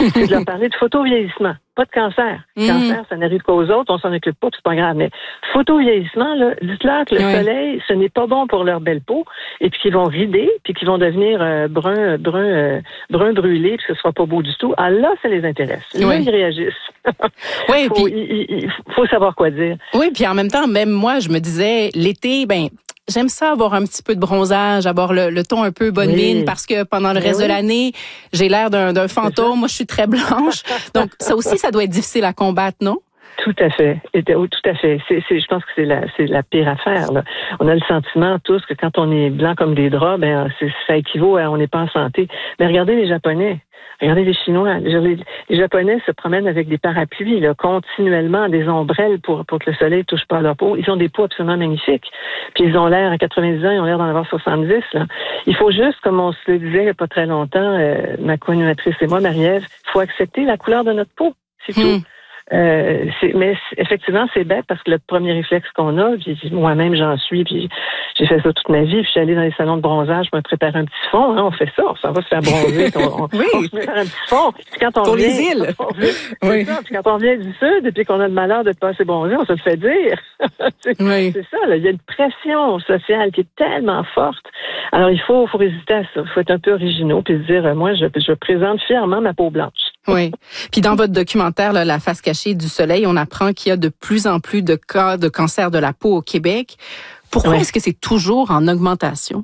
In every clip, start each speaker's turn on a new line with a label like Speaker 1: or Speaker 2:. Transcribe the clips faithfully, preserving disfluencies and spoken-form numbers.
Speaker 1: c'est de leur parler de photovieillissement, pas de cancer. Le mmh. cancer, ça n'arrive qu'aux autres, on s'en occupe pas, c'est pas grave. Mais photovieillissement, là, dites-leur que le oui. soleil, ce n'est pas bon pour leur belle peau, et puis qu'ils vont rider, puis qu'ils vont devenir euh, brun, brun, euh, brun brûlé, puis que ce sera pas beau du tout. Ah là, ça les intéresse. Là, oui. ils réagissent.
Speaker 2: Oui,
Speaker 1: faut,
Speaker 2: puis
Speaker 1: il, il faut savoir quoi dire.
Speaker 2: Oui, puis en même temps, même moi, je me disais, l'été, ben. J'aime ça avoir un petit peu de bronzage, avoir le, le ton un peu bonne oui. mine, parce que pendant le reste oui. de l'année, j'ai l'air d'un, d'un fantôme. Moi, je suis très blanche. Donc, ça aussi, ça doit être difficile à combattre, non?
Speaker 1: Tout à fait. Et, tout à fait. C'est, c'est, je pense que c'est la, c'est la pire affaire, là. On a le sentiment tous que quand on est blanc comme des draps, ben, c'est, ça équivaut à on n'est pas en santé. Mais regardez les Japonais. Regardez les Chinois. Les, les Japonais se promènent avec des parapluies, là, continuellement, des ombrelles pour, pour que le soleil touche pas leur peau. Ils ont des peaux absolument magnifiques. Puis ils ont l'air, à quatre-vingt-dix ans, ils ont l'air d'en avoir soixante-dix, là. Il faut juste, comme on se le disait il n'y a pas très longtemps, euh, ma co-animatrice et moi, Marie-Ève, il faut accepter la couleur de notre peau. C'est hmm. tout. Euh, c'est, mais effectivement, c'est bête parce que le premier réflexe qu'on a, puis moi-même j'en suis, puis j'ai fait ça toute ma vie, puis je suis allée dans les salons de bronzage, je me prépare un petit fond, hein, on fait ça, on s'en va se faire bronzer, on, on, oui. on se prépare un petit fond. Puis quand on
Speaker 2: Pour
Speaker 1: vient,
Speaker 2: les îles.
Speaker 1: On vient, oui. ça, puis quand on vient du sud, et puis qu'on a le malheur de ne pas assez bronzer, on se le fait dire. c'est, oui. c'est ça, là, il y a une pression sociale qui est tellement forte. Alors il faut, faut résister à ça, il faut être un peu originaux, puis se dire, euh, moi je, je présente fièrement ma peau blanche.
Speaker 2: Oui. Puis dans votre documentaire, là, La face cachée du soleil, on apprend qu'il y a de plus en plus de cas de cancer de la peau au Québec. Pourquoi oui. est-ce que c'est toujours en augmentation?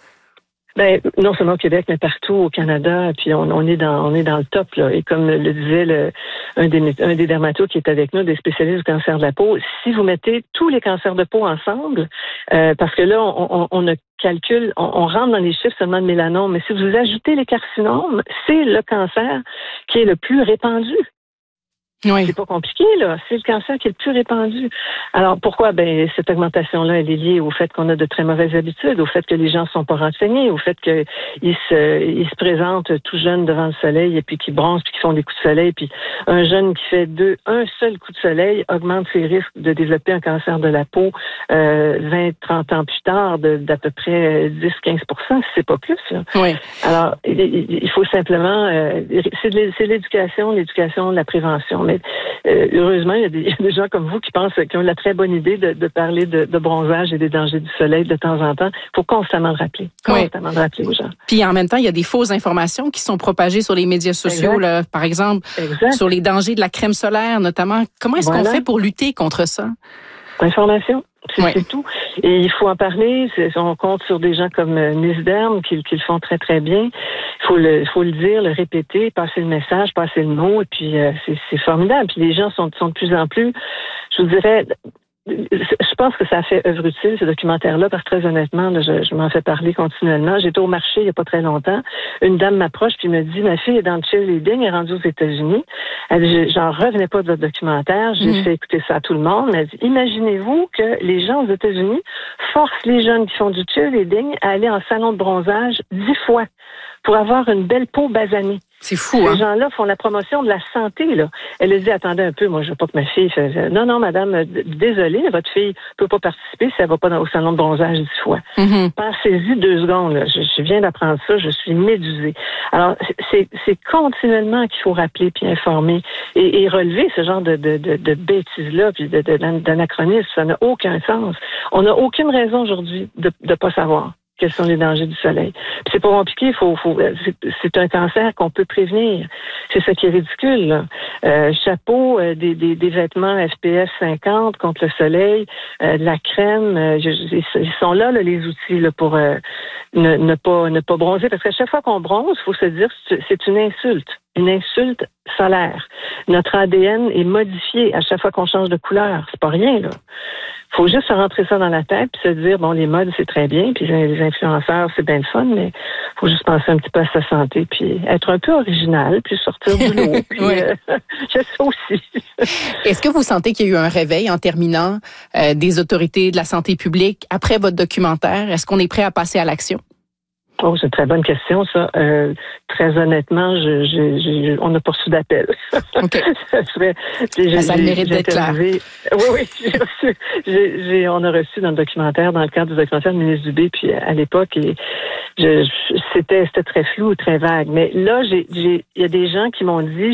Speaker 1: Ben, non seulement au Québec, mais partout au Canada, puis on, on est dans on est dans le top, là. Et comme le disait le, un des un des dermatos qui est avec nous, des spécialistes du cancer de la peau, si vous mettez tous les cancers de peau ensemble, euh, parce que là on, on, on a calcule, on, on rentre dans les chiffres seulement de mélanome, mais si vous ajoutez les carcinomes, c'est le cancer qui est le plus répandu. Oui. C'est pas compliqué, là. C'est le cancer qui est le plus répandu. Alors, pourquoi? Ben, cette augmentation-là, elle est liée au fait qu'on a de très mauvaises habitudes, au fait que les gens sont pas renseignés, au fait qu'ils se, ils se présentent tout jeunes devant le soleil et puis qu'ils bronzent puis qu'ils font des coups de soleil. Puis un jeune qui fait deux, un seul coup de soleil augmente ses risques de développer un cancer de la peau, euh, vingt, trente ans plus tard, de, d'à peu près dix à quinze pour cent, si c'est pas plus, là. Oui. Alors, il, il faut simplement, euh, c'est, de, c'est l'éducation, l'éducation, la prévention. Mais Euh, heureusement, il y, a des, il y a des gens comme vous qui pensent, qui ont la très bonne idée de, de parler de, de bronzage et des dangers du soleil de temps en temps. Il faut constamment le rappeler. Constamment oui. le rappeler aux gens.
Speaker 2: Puis en même temps, il y a des fausses informations qui sont propagées sur les médias sociaux, là, par exemple, exact. Sur les dangers de la crème solaire, notamment. Comment est-ce voilà. qu'on fait pour lutter contre ça?
Speaker 1: Information. C'est,
Speaker 2: oui.
Speaker 1: c'est tout. Et il faut en parler. C'est, on compte sur des gens comme euh, Nisderm qui, qui le font très, très bien. Il faut le, faut le dire, le répéter, passer le message, passer le mot. Et puis, euh, c'est, c'est formidable. Puis les gens sont, sont de plus en plus, je vous dirais, je pense que ça a fait œuvre utile, ce documentaire-là, parce que très honnêtement, là, je, je m'en fais parler continuellement. J'étais au marché il n'y a pas très longtemps. Une dame m'approche puis me dit, ma fille est dans le cheerleading, elle est rendue aux États-Unis. Elle dit, j'en revenais pas de votre documentaire. J'ai mmh. fait écouter ça à tout le monde. Elle dit, imaginez-vous que les gens aux États-Unis forcent les jeunes qui font du cheerleading à aller en salon de bronzage dix fois pour avoir une belle peau basanée.
Speaker 2: C'est fou,
Speaker 1: Ces
Speaker 2: hein?
Speaker 1: gens-là font la promotion de la santé, là. Elle a dit, attendez un peu, moi, je veux pas que ma fille fasse... Non, non, madame, désolée, votre fille peut pas participer si elle va pas dans, au salon de bronzage dix fois. Mm-hmm. Pensez-y deux secondes, là. Je, je viens d'apprendre ça, je suis médusée. Alors, c'est, c'est continuellement qu'il faut rappeler puis informer et, et relever ce genre de, de, de, de bêtises-là puis de, de, d'anachronisme. Ça n'a aucun sens. On n'a aucune raison aujourd'hui de ne pas savoir quels sont les dangers du soleil. Puis c'est pas compliqué, faut, faut, c'est, c'est un cancer qu'on peut prévenir. C'est ça qui est ridicule, là. Euh, chapeau, euh, des, des, des vêtements S P F cinquante contre le soleil, euh, de la crème, euh, je, ils sont là, là les outils là, pour euh, ne, ne, pas, ne pas bronzer. Parce qu'à chaque fois qu'on bronze, il faut se dire que c'est une insulte. Une insulte solaire. Notre A D N est modifié à chaque fois qu'on change de couleur. C'est pas rien, là. Faut juste se rentrer ça dans la tête puis se dire, bon, les modes, c'est très bien, puis les influenceurs, c'est bien le fun, mais faut juste penser un petit peu à sa santé, puis être un peu original, puis sortir du lot. Puis, oui. euh, j'ai ça aussi.
Speaker 2: Est-ce que vous sentez qu'il y a eu un réveil en terminant euh, des autorités de la santé publique après votre documentaire? Est-ce qu'on est prêt à passer à l'action?
Speaker 1: Oh, c'est une très bonne question, ça. Euh, très honnêtement, je, je, je, on n'a pas reçu d'appel.
Speaker 2: Okay.
Speaker 1: ça serait,
Speaker 2: j'ai, ça a le mérite d'être clair.
Speaker 1: Oui, oui, j'ai reçu, j'ai, j'ai, on a reçu dans le documentaire, dans le cadre du documentaire, le ministre Dubé, puis à l'époque, et je, je, c'était, c'était très flou, très vague. Mais là, j'ai, j'ai, il y a des gens qui m'ont dit,